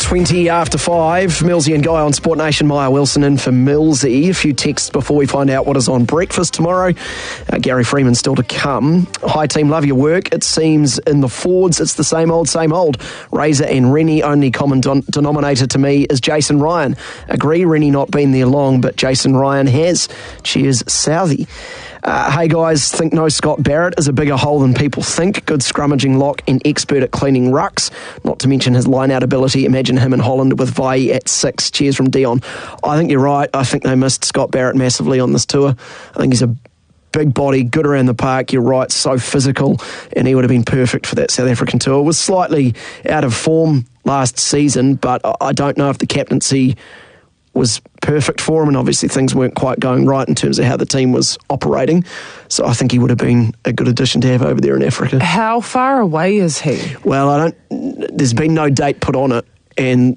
20 after 5. Millsy and Guy on Sport Nation. Maya Wilson in for Millsy. A few texts before we find out what is on breakfast tomorrow. Gary Freeman still to come. Hi team, love your work. It seems in the Fords it's the same old, same old. Razor and Rennie, only common denominator to me is Jason Ryan. Agree, Rennie not been there long, but Jason Ryan has. Cheers, Southie. Hey guys, think no Scott Barrett is a bigger hole than people think. Good scrummaging lock and expert at cleaning rucks. Not to mention his line-out ability. Imagine him in Holland with Vai at 6. Cheers from Dion. I think you're right. I think they missed Scott Barrett massively on this tour. I think he's a big body, good around the park. You're right, so physical, and he would have been perfect for that South African tour. Was slightly out of form last season, but I don't know if the captaincy was perfect for him, and obviously things weren't quite going right in terms of how the team was operating. So I think he would have been a good addition to have over there in Africa. How far away is he? Well, there's been no date put on it, and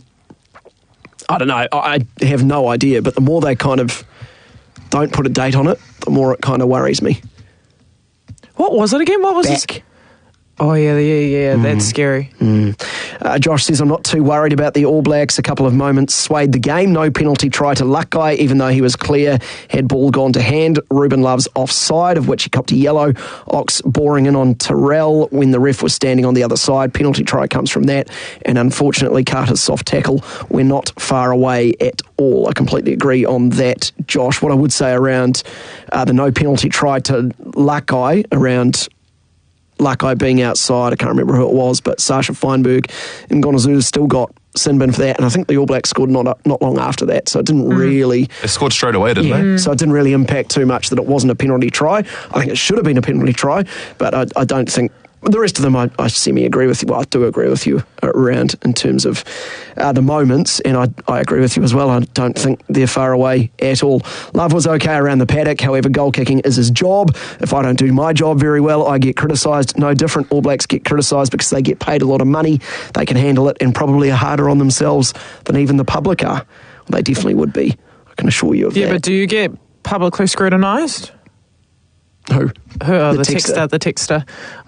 I don't know, I have no idea, but the more they kind of don't put a date on it, the more it kind of worries me. What was it again? What was Back. it? Oh, yeah, that's scary. Josh says, I'm not too worried about the All Blacks. A couple of moments swayed the game. No penalty try to Luckeye, even though he was clear. Had ball gone to hand. Ruben Love's offside, of which he copped a yellow. Ox boring in on Terrell when the ref was standing on the other side. Penalty try comes from that. And unfortunately, Carter's soft tackle. We're not far away at all. I completely agree on that, Josh. What I would say around the no penalty try to Luckeye, around Luckeye being outside, I can't remember who it was, but Sasha Feinberg and Gonzalez still got sin bin for that, and I think the All Blacks scored not long after that, so it didn't really... They scored straight away, didn't they? So it didn't really impact too much that it wasn't a penalty try. I think it should have been a penalty try, but I don't think... The rest of them, I semi-agree with you. Well, I do agree with you around in terms of the moments, and I agree with you as well. I don't think they're far away at all. Love was okay around the paddock. However, goal kicking is his job. If I don't do my job very well, I get criticised. No different. All Blacks get criticised because they get paid a lot of money. They can handle it and probably are harder on themselves than even the public are. Well, they definitely would be. I can assure you of that. Yeah, but do you get publicly scrutinised? Who? The texter.